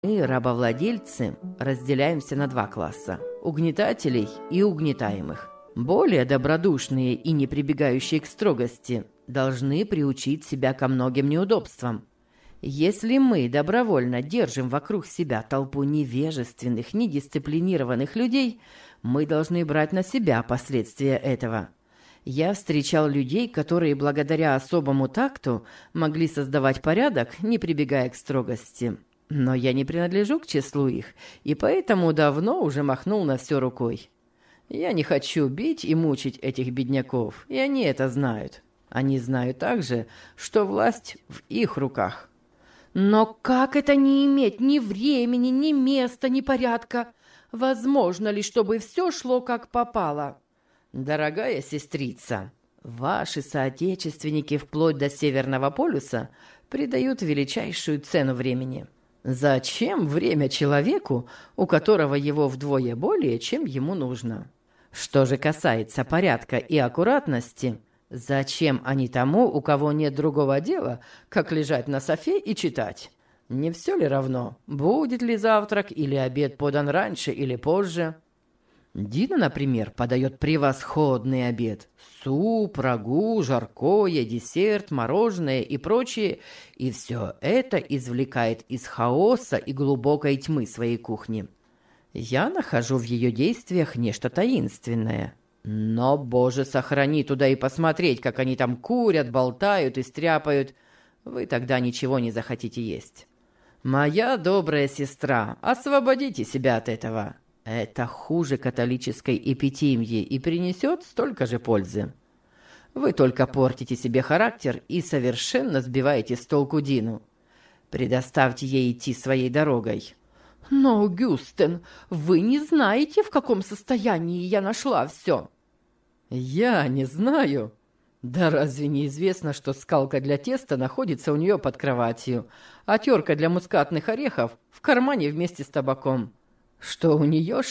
Мы, рабовладельцы, разделяемся на два класса – угнетателей и угнетаемых. Более добродушные и не прибегающие к строгости должны приучить себя ко многим неудобствам. Если мы добровольно держим вокруг себя толпу невежественных, недисциплинированных людей, мы должны брать на себя последствия этого. Я встречал людей, которые благодаря особому такту могли создавать порядок, не прибегая к строгости. Но я не принадлежу к числу их, и поэтому давно уже махнул на все рукой. Я не хочу бить и мучить этих бедняков, и они это знают. Они знают также, что власть в их руках. Но как это не иметь ни времени, ни места, ни порядка? Возможно ли, чтобы все шло как попало? Дорогая сестрица, ваши соотечественники вплоть до Северного полюса придают величайшую цену времени. Зачем время человеку, у которого его вдвое более, чем ему нужно? Что же касается порядка и аккуратности, зачем они тому, у кого нет другого дела, как лежать на софе и читать? Не все ли равно, будет ли завтрак или обед подан раньше или позже? Дина, например, подает превосходный обед. Суп, рагу, жаркое, десерт, мороженое и прочее. И все это извлекает из хаоса и глубокой тьмы своей кухни. Я нахожу в ее действиях нечто таинственное. Но, Боже, сохрани, туда и посмотреть, как они там курят, болтают и стряпают. Вы тогда ничего не захотите есть. Моя добрая сестра, освободите себя от этого. Это хуже католической эпитимьи и принесет столько же пользы. Вы только портите себе характер и совершенно сбиваете с толку Дину. Предоставьте ей идти своей дорогой. Но, Гюстен, вы не знаете, в каком состоянии я нашла все. Я не знаю. Да разве не известно, что скалка для теста находится у нее под кроватью, а терка для мускатных орехов в кармане вместе с табаком? Что у нее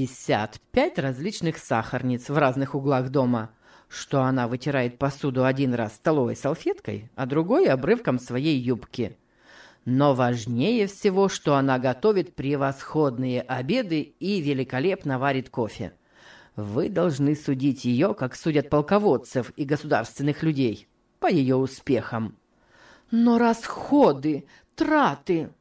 65 различных сахарниц в разных углах дома, что она вытирает посуду один раз столовой салфеткой, а другой обрывком своей юбки. Но важнее всего, что она готовит превосходные обеды и великолепно варит кофе. Вы должны судить ее, как судят полководцев и государственных людей, по ее успехам. Но расходы, траты...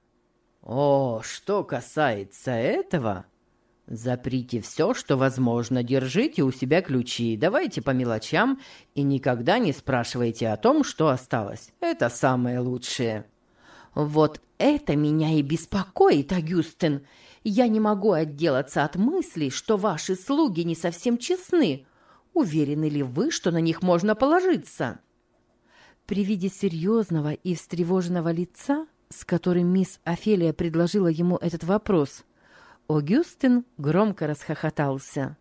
О, что касается этого, заприте все, что возможно, держите у себя ключи, давайте по мелочам и никогда не спрашивайте о том, что осталось. Это самое лучшее. Вот это меня и беспокоит, Агюстен. Я не могу отделаться от мысли, что ваши слуги не совсем честны. Уверены ли вы, что на них можно положиться? При виде серьезного и встревоженного лица, с которым мисс Офелия предложила ему этот вопрос, Огюстен громко расхохотался.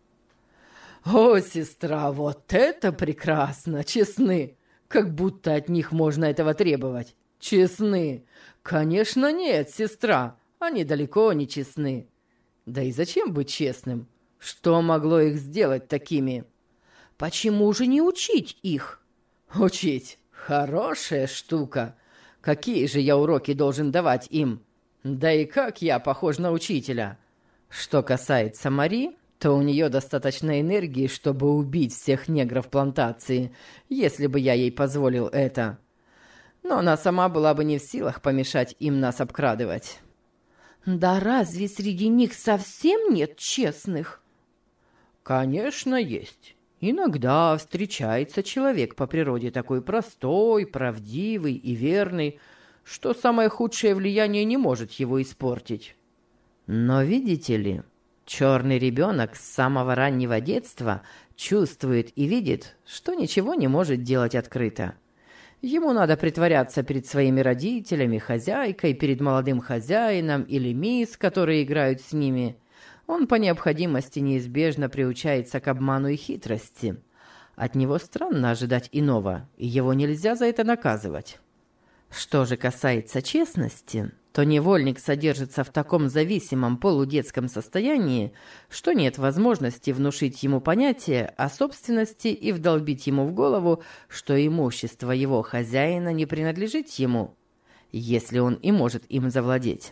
«О, сестра, вот это прекрасно! Честны! Как будто от них можно этого требовать! Честны! Конечно, нет, сестра! Они далеко не честны! Да и зачем быть честным? Что могло их сделать такими?» «Почему же не учить их?» «Учить? Хорошая штука! Какие же я уроки должен давать им? Да и как я похож на учителя! Что касается Мари, то у нее достаточно энергии, чтобы убить всех негров плантации, если бы я ей позволил это. Но она сама была бы не в силах помешать им нас обкрадывать». «Да разве среди них совсем нет честных?» «Конечно, есть. Иногда встречается человек по природе такой простой, правдивый и верный, что самое худшее влияние не может его испортить. Но видите ли, черный ребенок с самого раннего детства чувствует и видит, что ничего не может делать открыто. Ему надо притворяться перед своими родителями, хозяйкой, перед молодым хозяином или мисс, которые играют с ними. Он по необходимости неизбежно приучается к обману и хитрости. От него странно ожидать иного, и его нельзя за это наказывать. Что же касается честности, то невольник содержится в таком зависимом полудетском состоянии, что нет возможности внушить ему понятие о собственности и вдолбить ему в голову, что имущество его хозяина не принадлежит ему, если он и может им завладеть.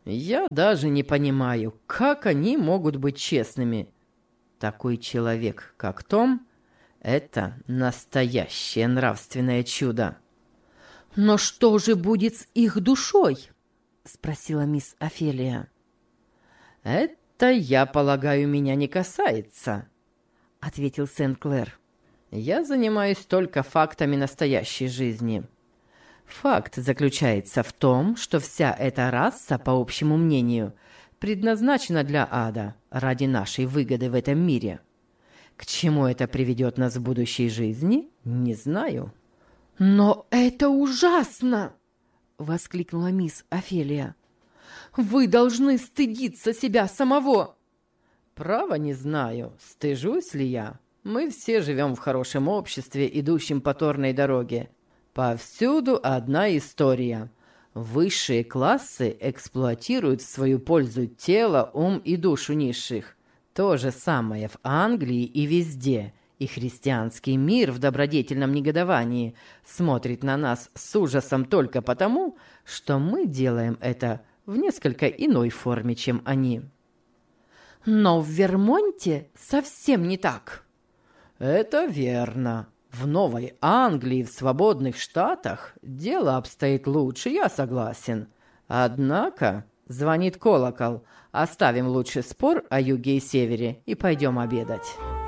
Я даже не понимаю, как они могут быть честными. Такой человек, как Том, это настоящее нравственное чудо. «Но что же будет с их душой?» — спросила мисс Офелия. «Это, я полагаю, меня не касается», — ответил Сен-Клэр. «Я занимаюсь только фактами настоящей жизни. Факт заключается в том, что вся эта раса, по общему мнению, предназначена для ада ради нашей выгоды в этом мире. К чему это приведет нас в будущей жизни, не знаю». «Но это ужасно!» — воскликнула мисс Офелия. «Вы должны стыдиться себя самого!» «Право не знаю, стыжусь ли я. Мы все живем в хорошем обществе, идущем по торной дороге. Повсюду одна история. Высшие классы эксплуатируют в свою пользу тело, ум и душу низших. То же самое в Англии и везде. И христианский мир в добродетельном негодовании смотрит на нас с ужасом только потому, что мы делаем это в несколько иной форме, чем они». «Но в Вермонте совсем не так». «Это верно. В Новой Англии, в свободных штатах дело обстоит лучше, я согласен. Однако звонит колокол. Оставим лучше спор о юге и севере и пойдем обедать».